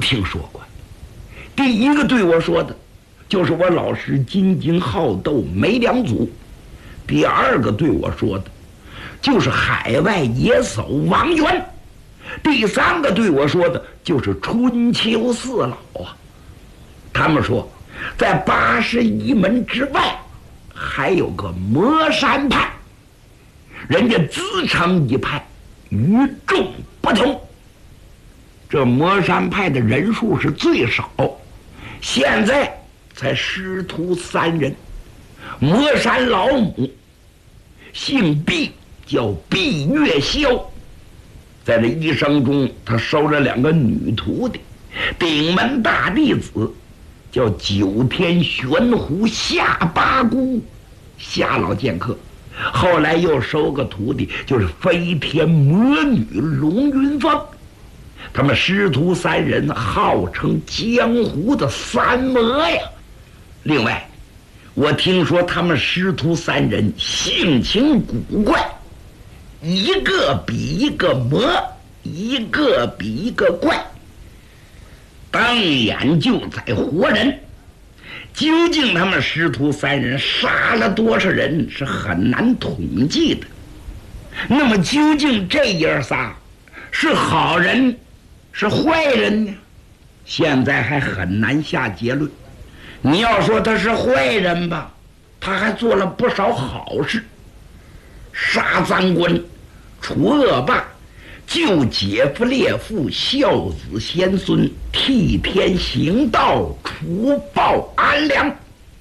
听说过。第一个对我说的，就是我老师津津好斗没两祖；第二个对我说的，就是海外野叟王元；第三个对我说的，就是春秋四老啊。他们说，在81门之外，还有个魔山派，人家自成一派，与众不同。这魔山派的人数是最少，现在才师徒3人。魔山老母姓毕，叫毕月霄，在这一生中，他收了2个女徒弟，顶门大弟子叫9天玄狐下八姑夏老剑客，后来又收个徒弟，就是飞天魔女龙云凤。他们师徒3人号称江湖的3魔呀。另外，我听说他们师徒3人性情古怪，一个比一个魔，一个比一个怪，当眼就宰活人。究竟他们师徒3人杀了多少人是很难统计的。那么究竟这爷仨是好人是坏人呢？现在还很难下结论。你要说他是坏人吧，他还做了不少好事，杀赃官，除恶霸，救姐夫烈父，孝子贤孙，替天行道，除暴安良。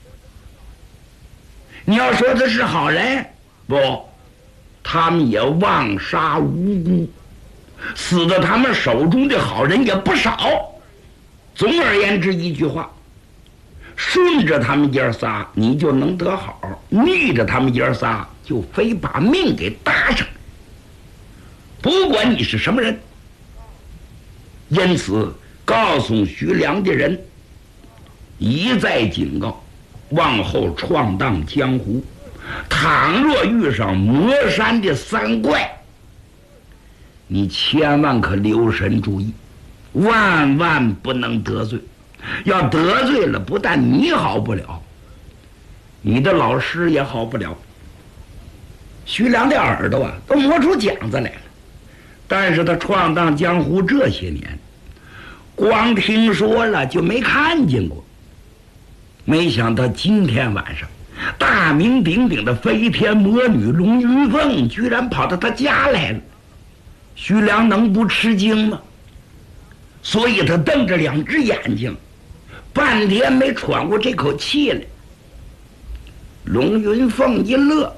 你要说他是好人不，他们也妄杀无辜，死在他们手中的好人也不少。总而言之一句话，顺着他们爷仨你就能得好，逆着他们爷仨就非把命给搭上。不管你是什么人，因此告诉徐良的人一再警告，往后闯荡江湖，倘若遇上魔山的3怪，你千万可留神注意，万万不能得罪。要得罪了，不但你好不了，你的老师也好不了。徐良的耳朵都磨出茧子来了。但是他闯荡江湖这些年，光听说了就没看见过。没想到今天晚上，大名鼎鼎的飞天魔女龙云凤居然跑到他家来了。徐良能不吃惊吗？所以他瞪着2只眼睛，半天没喘过这口气来。龙云凤一乐，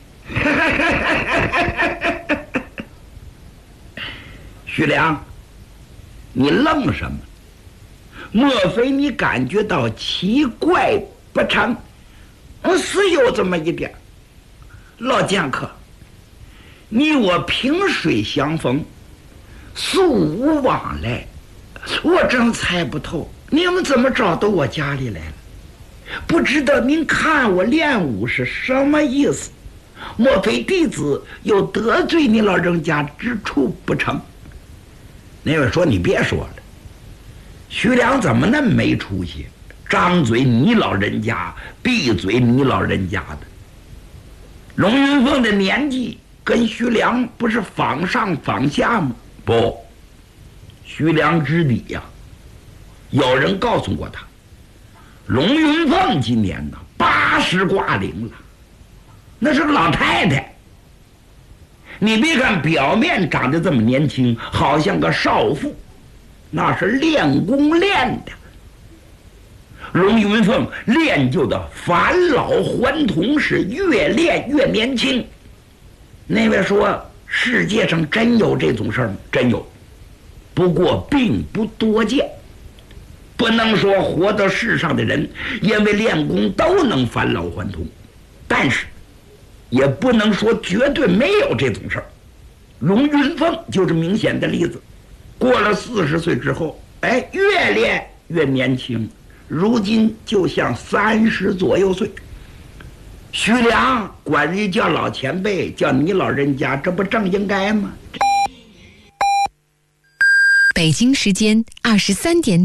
徐良，你愣什么？莫非你感觉到奇怪不成？是有这么一点。老剑客，你我萍水相逢，素无往来，我真猜不透你们怎么找到我家里来了。不知道您看我练武是什么意思？莫非弟子有得罪你老人家之处不成？那位说：“你别说了，徐良怎么那么没出息？张嘴你老人家，闭嘴你老人家的。龙云凤的年纪跟徐良不是仿上仿下吗？不，徐良之底呀，有人告诉过他，龙云凤今年呢80挂龄了，那是个老太太。你别看表面长得这么年轻，好像个少妇，那是练功练的。龙云凤练就的返老还童，是越练越年轻。那位说世界上真有这种事儿吗？真有，不过并不多见。不能说活到世上的人因为练功都能返老还童，但是也不能说绝对没有这种事儿。龙云凤就是明显的例子，过了40岁之后，越练越年轻，如今就像30左右岁。徐良管人叫老前辈，叫你老人家，这不正应该吗？ 北京时间23点。